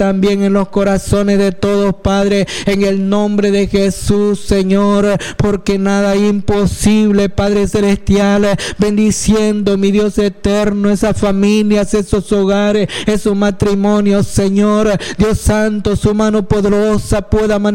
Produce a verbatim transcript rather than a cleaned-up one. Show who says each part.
Speaker 1: también en los corazones de todos, Padre, en el nombre de Jesús, Señor, porque nada es imposible, Padre celestial, bendiciendo, mi Dios eterno, esas familias, esos hogares, esos matrimonios, Señor, Dios santo, su mano poderosa pueda manifestar